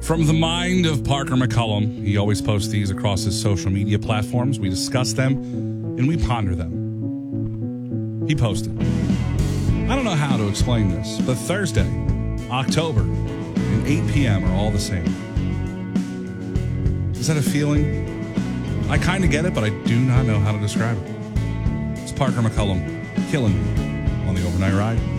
From the mind of Parker McCullum, he always posts these across his social media platforms. We discuss them and we ponder them. He posted, I don't know how to explain this, but Thursday, October, and 8 p.m. are all the same. Is that a feeling? I kind of get it, but I do not know how to describe it. It's Parker McCullum killing me on the Overnight Ride.